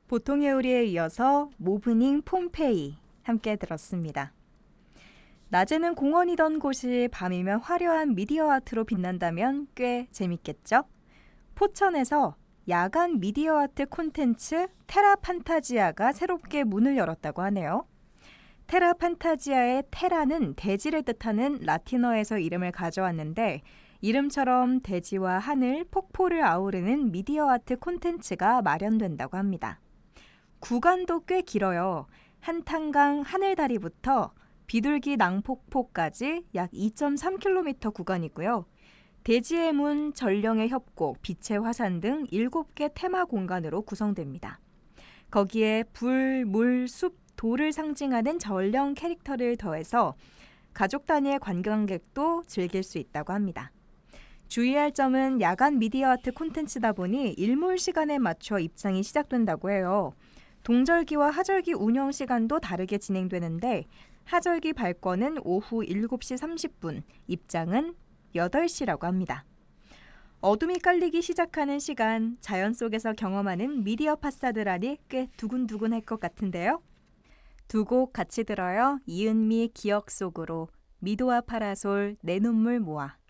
보통의 요리에 이어서 모브닝 폼페이 함께 들었습니다. 낮에는 공원이던 곳이 밤이면 화려한 미디어 아트로 빛난다면 꽤 재밌겠죠? 포천에서 야간 미디어 아트 콘텐츠 테라 판타지아가 새롭게 문을 열었다고 하네요. 테라 판타지아의 테라는 대지를 뜻하는 라틴어에서 이름을 가져왔는데 이름처럼 대지와 하늘, 폭포를 아우르는 미디어 아트 콘텐츠가 마련된다고 합니다. 구간도 꽤 길어요. 한탄강 하늘다리부터 비둘기 낭폭포까지 약 2.3km 구간이고요. 대지의 문, 전령의 협곡, 빛의 화산 등 7개 테마 공간으로 구성됩니다. 거기에 불, 물, 숲, 돌을 상징하는 전령 캐릭터를 더해서 가족 단위의 관광객도 즐길 수 있다고 합니다. 주의할 점은 야간 미디어 아트 콘텐츠다 보니 일몰 시간에 맞춰 입장이 시작된다고 해요. 동절기와 하절기 운영 시간도 다르게 진행되는데 하절기 발권은 오후 7시 30분, 입장은 8시라고 합니다. 어둠이 깔리기 시작하는 시간, 자연 속에서 경험하는 미디어 파사드라니 꽤 두근두근할 것 같은데요. 두 곡 같이 들어요. 이은미 기억 속으로, 미도와 파라솔, 내 눈물 모아.